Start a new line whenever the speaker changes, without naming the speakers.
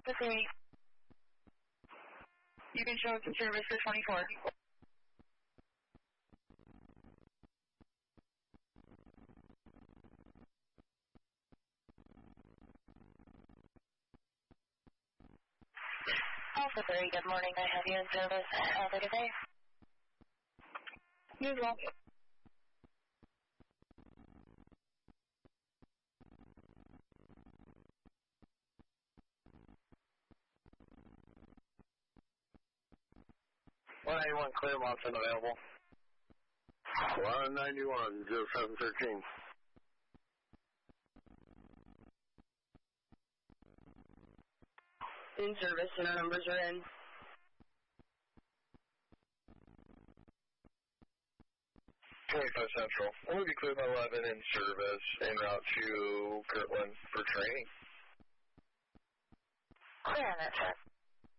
This is 8. You can show us in service for 24. Also, very good morning. I have you in service. Have a good day. You as well.
.191 Clearmont's unavailable.
191, 0713.
In service, and our numbers are in.
Central. We'll be cleared by 11 in service en route to Kirtland for training.
Clear on that track.